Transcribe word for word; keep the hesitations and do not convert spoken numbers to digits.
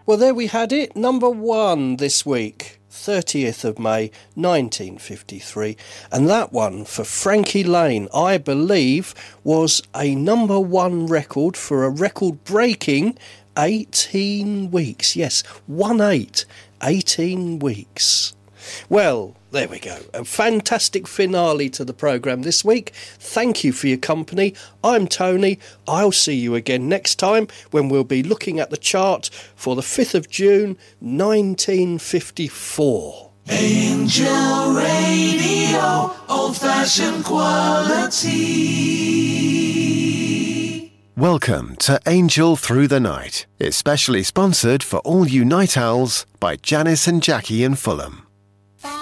Well, there we had it. Number one this week. thirtieth of May nineteen fifty-three, and that one for Frankie Lane, I believe, was a number one record for a record breaking eighteen weeks. Yes, one eight, eighteen weeks. Well, there we go. A fantastic finale to the programme this week. Thank you for your company. I'm Tony. I'll see you again next time when we'll be looking at the chart for the fifth of June nineteen fifty-four. Angel Radio, old-fashioned quality. Welcome to Angel Through the Night. It's specially sponsored for all you night owls by Janice and Jackie in Fulham.